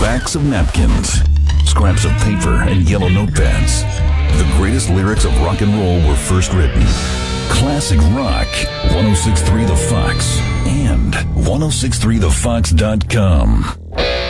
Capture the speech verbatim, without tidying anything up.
backs of napkins, scraps of paper, and yellow notepads. The greatest lyrics of rock and roll were first written. Classic Rock, ten sixty-three The Fox, and ten sixty-three the fox dot com.